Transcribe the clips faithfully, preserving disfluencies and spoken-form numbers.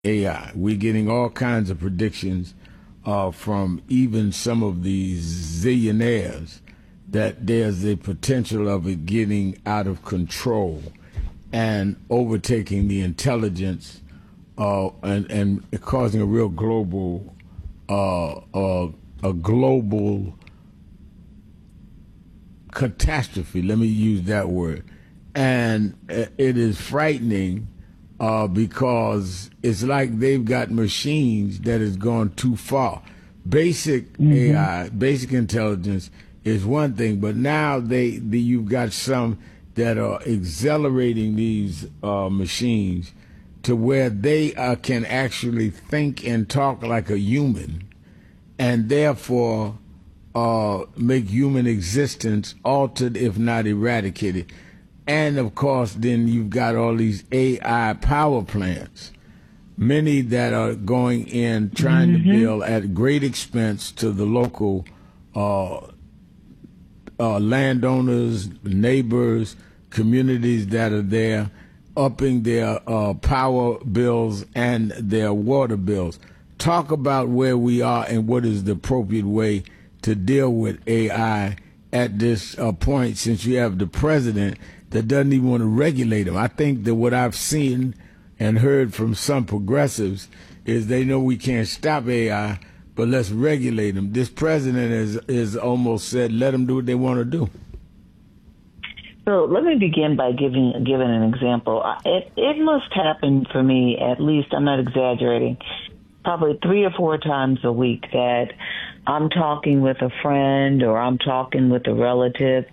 A I. We're getting all kinds of predictions uh, from even some of these zillionaires that there's the potential of it getting out of control and overtaking the intelligence uh, and, and causing a real global, uh, uh, a global catastrophe. Let me use that word. And it is frightening uh, because it's like they've got machines that has gone too far. Basic mm-hmm. A I, basic intelligence is one thing, but now they, the, you've got some that are accelerating these uh, machines to where they uh, can actually think and talk like a human, and therefore uh, make human existence altered, if not eradicated. And of course, then you've got all these A I power plants, many that are going in trying mm-hmm. to build at great expense to the local uh, uh, landowners, neighbors, communities that are there, upping their uh, power bills and their water bills. Talk about where we are and what is the appropriate way to deal with A I at this uh, point, since you have the president that doesn't even want to regulate them. I think that what I've seen and heard from some progressives is they know we can't stop A I, but let's regulate them. This president has, has almost said, let them do what they want to do. So let me begin by giving giving an example. It, it must happen for me, at least, I'm not exaggerating, probably three or four times a week that I'm talking with a friend or I'm talking with a relative,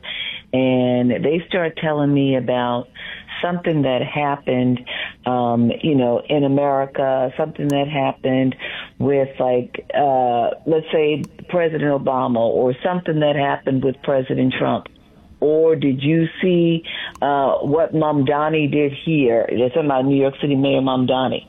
and they start telling me about something that happened, um, you know, in America, something that happened with, like, uh, let's say President Obama, or something that happened with President Trump. Or did you see uh, what Mamdani did here? They're talking about New York City Mayor Mamdani.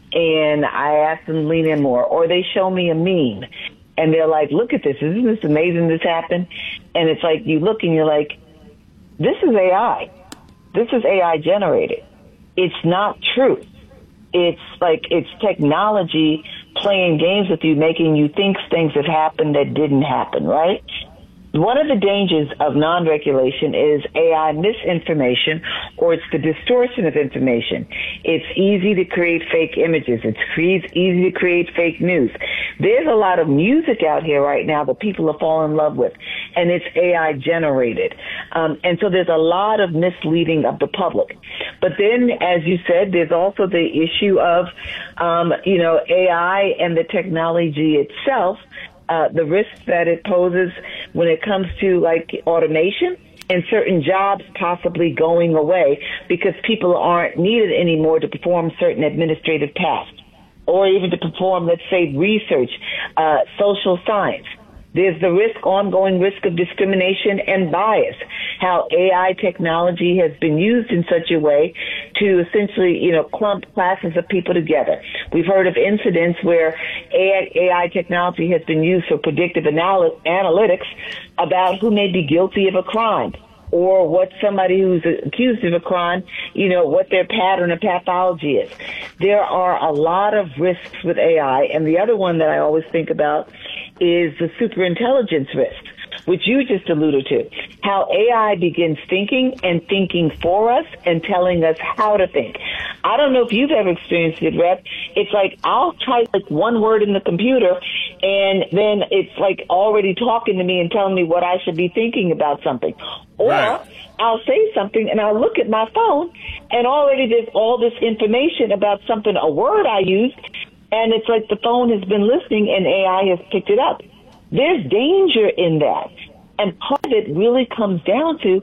And I asked them to lean in more. Or they show me a meme, and they're like, look at this. Isn't this amazing this happened? And it's like you look and you're like, this is A I. This is A I generated. It's not truth. It's like it's technology playing games with you, making you think things have happened that didn't happen, right? One of the dangers of non-regulation is A I misinformation, or it's the distortion of information. It's easy to create fake images. It's easy to create fake news. There's a lot of music out here right now that people are falling in love with, and it's A I generated. Um, and so there's a lot of misleading of the public. But then, as you said, there's also the issue of, um, you know, A I and the technology itself. Uh, the risks that it poses when it comes to, like, automation and certain jobs possibly going away because people aren't needed anymore to perform certain administrative tasks, or even to perform, let's say, research, uh, social science. There's the risk, ongoing risk of discrimination and bias, how A I technology has been used in such a way to essentially, you know, clump classes of people together. We've heard of incidents where A I technology has been used for predictive anal- analytics about who may be guilty of a crime, or what somebody who's accused of a crime, you know, what their pattern of pathology is. There are a lot of risks with A I, and the other one that I always think about is the superintelligence risk, which you just alluded to, how A I begins thinking and thinking for us and telling us how to think. I don't know if you've ever experienced it, Rep. It's like I'll type like one word in the computer, and then it's like already talking to me and telling me what I should be thinking about something. Or right. I'll say something and I'll look at my phone, and already there's all this information about something, a word I used, and it's like the phone has been listening and A I has picked it up. There's danger in that. And part of it really comes down to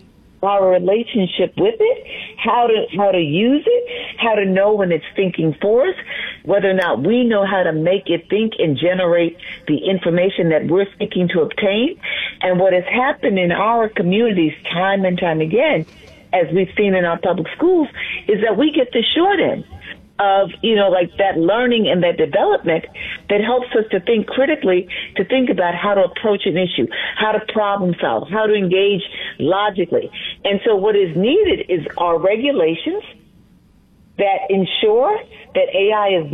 our relationship with it, how to how to use it, how to know when it's thinking for us, whether or not we know how to make it think and generate the information that we're seeking to obtain. And what has happened in our communities time and time again, as we've seen in our public schools, is that we get the short end of, you know, like that learning and that development that helps us to think critically, to think about how to approach an issue, how to problem solve, how to engage logically. And so what is needed is our regulations that ensure that A I is